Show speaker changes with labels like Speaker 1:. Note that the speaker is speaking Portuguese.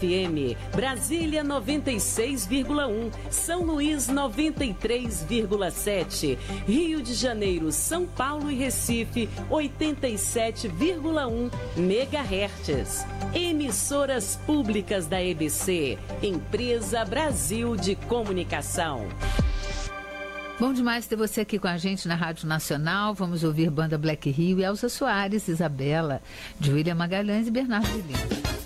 Speaker 1: FM, Brasília 96,1, São Luís 93,7, Rio de Janeiro, São Paulo e Recife 87,1 MHz. Emissoras públicas da EBC, Empresa Brasil de Comunicação.
Speaker 2: Bom demais ter você aqui com a gente na Rádio Nacional. Vamos ouvir Banda Black Rio e Elza Soares, Isabela, de William Magalhães e Bernardo de Lima.